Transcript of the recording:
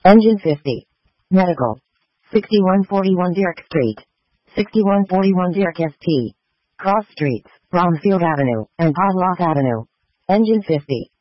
Engine 50. Medical. 6141 Dirk Street. 6141 Dirk ST. Cross Streets, Bromfield Avenue, and Podlock Avenue. Engine 50.